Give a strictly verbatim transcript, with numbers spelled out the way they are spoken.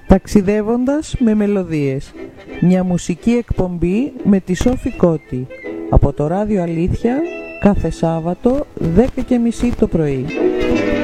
Ταξιδεύοντας με μελωδίες. Μια μουσική εκπομπή με τη Σόφη Κώτη. Από το Ράδιο Αλήθεια, κάθε Σάββατο, δέκα και μισή το πρωί.